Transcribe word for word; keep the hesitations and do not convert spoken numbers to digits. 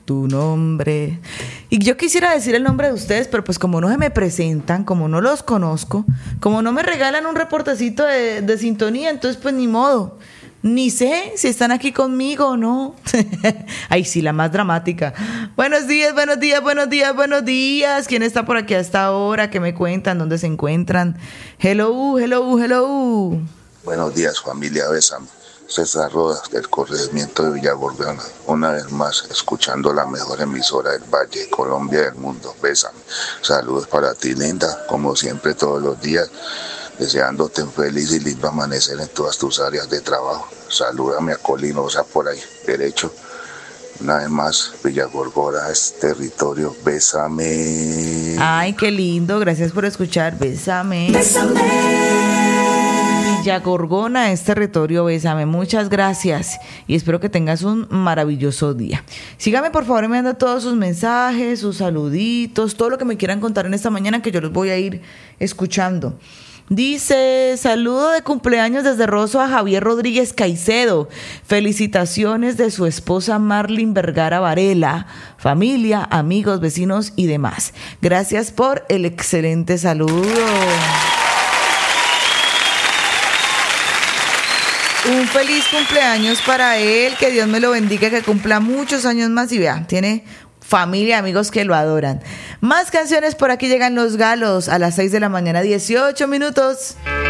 tu nombre. Y yo quisiera decir el nombre de ustedes, pero pues como no se me presentan, como no los conozco, como no me regalan un reportecito de, de sintonía, entonces pues ni modo. Ni sé si están aquí conmigo o no. Ay, sí, la más dramática. Buenos días, buenos días, buenos días, buenos días. ¿Quién está por aquí hasta ahora? ¿Qué me cuentan? ¿Dónde se encuentran? Hello, hello, hello. Buenos días, familia Bésame. César Rodas, del corregimiento de Villagorgona, una vez más escuchando la mejor emisora del Valle, Colombia y del mundo. Bésame. Saludos para ti, linda, como siempre todos los días, deseándote un feliz y lindo amanecer en todas tus áreas de trabajo. Salúdame a Colinosa por ahí, derecho. Una vez más, Villagorgona es territorio. Bésame. Ay, qué lindo, gracias por escuchar. Bésame. Bésame. Villagorgona es territorio, bésame, muchas gracias y espero que tengas un maravilloso día. Sígame por favor enviando todos sus mensajes, sus saluditos, todo lo que me quieran contar en esta mañana que yo los voy a ir escuchando. Dice, saludo de cumpleaños desde Rosso a Javier Rodríguez Caicedo. Felicitaciones de su esposa Marlin Vergara Varela, familia, amigos, vecinos y demás. Gracias por el excelente saludo. Un feliz cumpleaños para él, que Dios me lo bendiga, que cumpla muchos años más y vea, tiene familia, amigos que lo adoran. Más canciones, por aquí llegan Los Galos a las seis de la mañana, dieciocho minutos.